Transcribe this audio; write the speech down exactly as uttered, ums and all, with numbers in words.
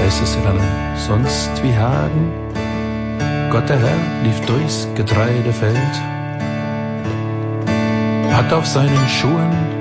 heißt es in allem, sonst wie Hagen. Gott der Herr lief durchs Getreidefeld, hat auf seinen Schuhen